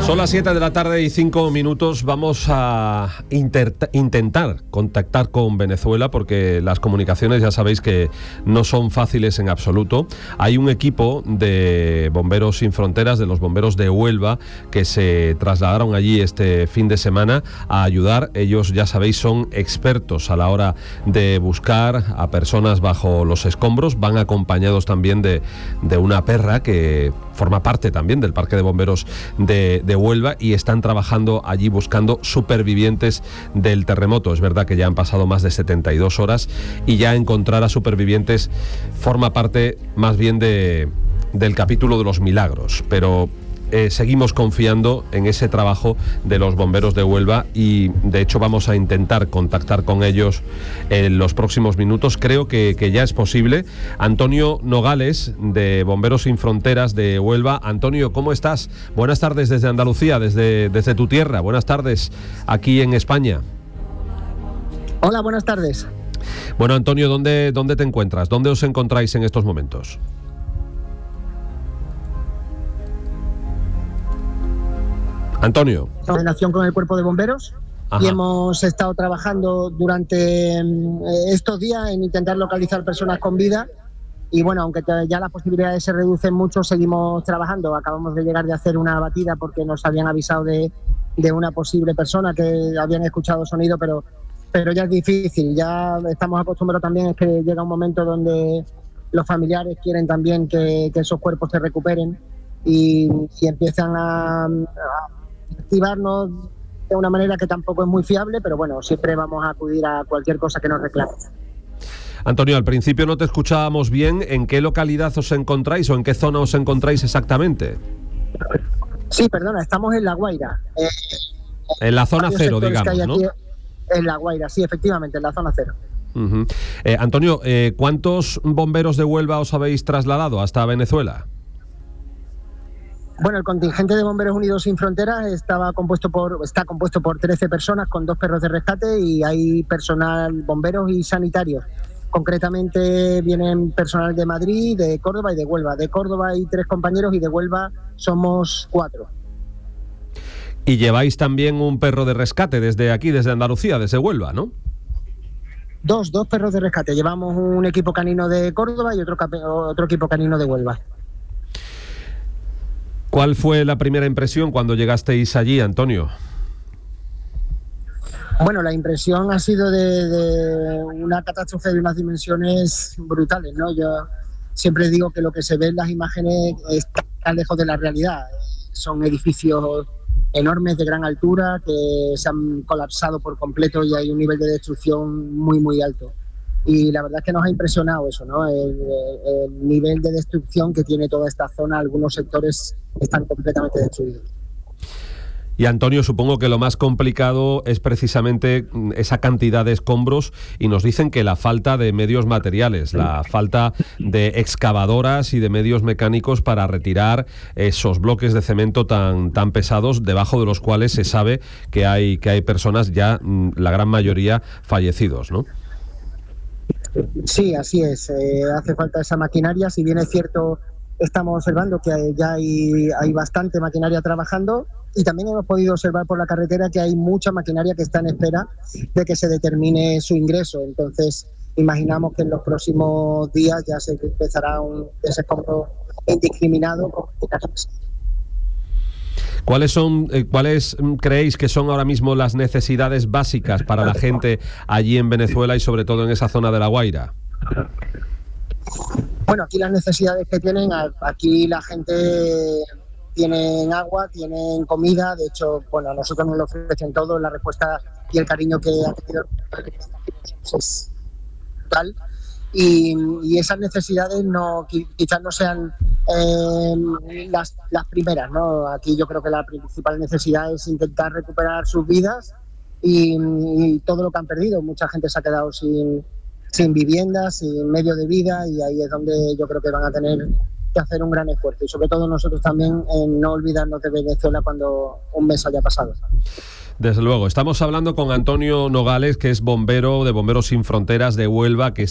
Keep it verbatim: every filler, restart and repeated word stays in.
Son las siete de la tarde y cinco minutos. Vamos a inter- intentar contactar con Venezuela porque las comunicaciones ya sabéis que no son fáciles en absoluto. Hay un equipo de Bomberos Sin Fronteras, de los bomberos de Huelva, que se trasladaron allí este fin de semana a ayudar. Ellos, ya sabéis, son expertos a la hora de buscar a personas bajo los escombros. Van acompañados también de, de una perra que forma parte también del Parque de Bomberos de, de Huelva, y están trabajando allí buscando supervivientes del terremoto. Es verdad que ya han pasado más de setenta y dos horas y ya encontrar a supervivientes forma parte más bien de, del capítulo de los milagros, pero Eh, seguimos confiando en ese trabajo de los bomberos de Huelva y de hecho vamos a intentar contactar con ellos en los próximos minutos. Creo que, que ya es posible. Antonio Nogales, de Bomberos Sin Fronteras de Huelva. Antonio, ¿cómo estás? Buenas tardes desde Andalucía, desde, desde tu tierra. Buenas tardes aquí en España. Hola, buenas tardes. Bueno, Antonio, ¿dónde, dónde te encuentras? ¿Dónde os encontráis en estos momentos? Antonio. En coordinación con el Cuerpo de Bomberos. Ajá. Y hemos estado trabajando durante eh, estos días en intentar localizar personas con vida. Y bueno, aunque te, ya las posibilidades se reducen mucho, seguimos trabajando. Acabamos de llegar de hacer una batida porque nos habían avisado de, de una posible persona que habían escuchado sonido, pero, pero ya es difícil. Ya estamos acostumbrados también, es que llega un momento donde los familiares quieren también que, que esos cuerpos se recuperen y, y empiezan a, a activarnos de una manera que tampoco es muy fiable, pero bueno, siempre vamos a acudir a cualquier cosa que nos reclame. Antonio, al principio no te escuchábamos bien. ¿En qué localidad os encontráis o en qué zona os encontráis exactamente? Sí, perdona, estamos en La Guaira. Eh, en la zona cero, digamos, ¿no? En La Guaira, sí, efectivamente, en la zona cero. Uh-huh. Eh, Antonio, eh, ¿cuántos bomberos de Huelva os habéis trasladado hasta Venezuela? Bueno, el contingente de Bomberos Unidos Sin Fronteras estaba compuesto por, está compuesto por trece personas con dos perros de rescate y hay personal, bomberos y sanitarios. Concretamente vienen personal de Madrid, de Córdoba y de Huelva. De Córdoba hay tres compañeros y de Huelva somos cuatro. Y lleváis también un perro de rescate desde aquí, desde Andalucía, desde Huelva, ¿no? Dos, dos perros de rescate. Llevamos un equipo canino de Córdoba y otro, otro equipo canino de Huelva. ¿Cuál fue la primera impresión cuando llegasteis allí, Antonio? Bueno, la impresión ha sido de, de una catástrofe de unas dimensiones brutales, ¿no? Yo siempre digo que lo que se ve en las imágenes está lejos de la realidad. Son edificios enormes de gran altura que se han colapsado por completo y hay un nivel de destrucción muy, muy alto. Y la verdad es que nos ha impresionado eso, ¿no? El, el nivel de destrucción que tiene toda esta zona. Algunos sectores están completamente destruidos. Y Antonio, supongo que lo más complicado es precisamente esa cantidad de escombros, y nos dicen que la falta de medios materiales, la falta de excavadoras y de medios mecánicos para retirar esos bloques de cemento tan, tan pesados, debajo de los cuales se sabe que hay, que hay personas ya, la gran mayoría, fallecidos, ¿no? Sí, así es. Eh, hace falta esa maquinaria. Si bien es cierto, estamos observando que ya hay, hay bastante maquinaria trabajando, y también hemos podido observar por la carretera que hay mucha maquinaria que está en espera de que se determine su ingreso. Entonces, imaginamos que en los próximos días ya se empezará un desescombro indiscriminado con maquinarias. ¿Cuáles son, eh, cuáles creéis que son ahora mismo las necesidades básicas para la gente allí en Venezuela y sobre todo en esa zona de La Guaira? Bueno, aquí las necesidades que tienen, aquí la gente tiene agua, tienen comida. De hecho, bueno, a nosotros nos lo ofrecen todo. La respuesta y el cariño que ha tenido es tal. Y, y esas necesidades no, quizás no sean eh, las, las primeras, ¿no? Aquí yo creo que la principal necesidad es intentar recuperar sus vidas y, y todo lo que han perdido. Mucha gente se ha quedado sin, sin vivienda, sin medio de vida, y ahí es donde yo creo que van a tener que hacer un gran esfuerzo, y sobre todo nosotros también en no olvidarnos de Venezuela cuando un mes haya pasado. Desde luego, estamos hablando con Antonio Nogales, que es bombero de Bomberos Sin Fronteras de Huelva, que